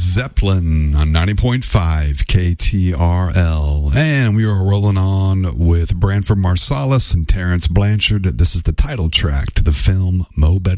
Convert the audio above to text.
Zeppelin on 90.5 KTRL. And we are rolling on with Branford Marsalis and Terrence Blanchard. This is the title track to the film Mo Better